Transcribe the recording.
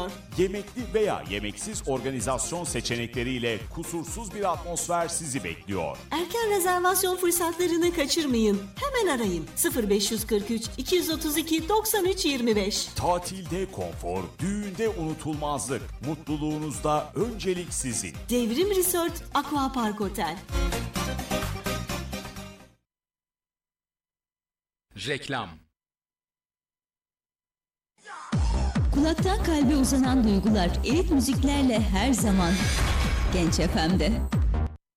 sunuyor. Yemekli veya yemeksiz organizasyon seçenekleriyle kusursuz bir atmosfer sizi bekliyor. Erken rezervasyon fırsatlarını kaçırmayın. Hemen arayın 0543 232 93 25. Tatilde konfor, düğünde unutulmazlık, mutluluğunuzda öncelik sizin. Devrim Resort Aquapark Otel. Reklam. Kulaktan kalbe uzanan duygular elit müziklerle her zaman Genç FM'de.